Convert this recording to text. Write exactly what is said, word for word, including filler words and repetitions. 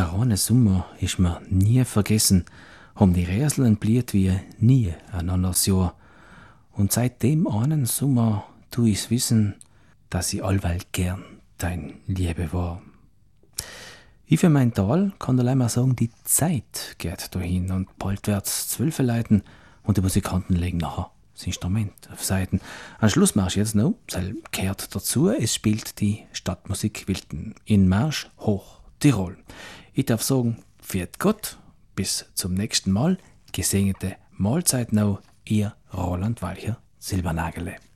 Der eine Sommer ist mir nie vergessen, haben die Räseln blüht wie nie ein anderes Jahr. Und seit dem einen Sommer tu ich's wissen, dass ich allweil gern dein Liebe war. Ich für mein Tal kann allein mal sagen, die Zeit geht dahin und bald wird's zwölfe Leuten und die Musikanten legen nachher das Instrument auf Seiten. Ein Schlussmarsch jetzt noch, das gehört dazu, es spielt die Stadtmusik Wilten in Marsch hoch Tirol. Ich darf sagen, viert Gott, bis zum nächsten Mal, gesegnete Mahlzeit noch, ihr Roland Walcher Silbernagele.